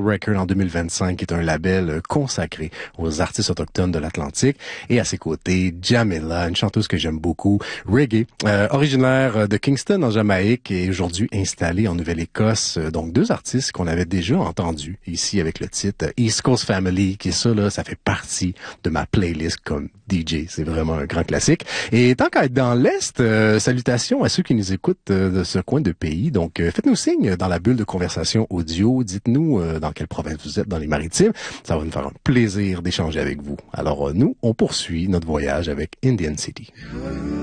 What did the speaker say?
Record en 2025, qui est un label consacré aux artistes autochtones de l'Atlantique. Et à ses côtés, Jamila, une chanteuse que j'aime beaucoup, reggae, originaire de Kingston en Jamaïque et aujourd'hui installée en Nouvelle-Écosse. Donc deux artistes qu'on avait déjà entendus ici avec le titre East Coast Family, qui est ça là, ça fait partie de ma playlist comme DJ. C'est vraiment un grand classique. Et tant qu'à être dans l'Est, salutations à ceux qui nous écoutent de ce coin de pays. Donc, faites-nous signe dans la bulle de conversation audio. Dites-nous dans quelle province vous êtes dans les Maritimes. Ça va nous faire un plaisir d'échanger avec vous. Alors, nous, on poursuit notre voyage avec Indian City.